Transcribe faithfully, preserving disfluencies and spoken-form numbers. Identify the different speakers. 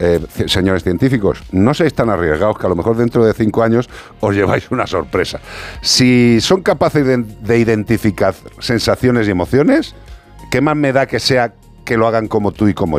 Speaker 1: eh, señores científicos, no seáis tan arriesgados que a lo mejor dentro de cinco años os lleváis una sorpresa. Si son capaces de, de identificar sensaciones y emociones, ¿qué más me da que sea que lo hagan como tú y como yo?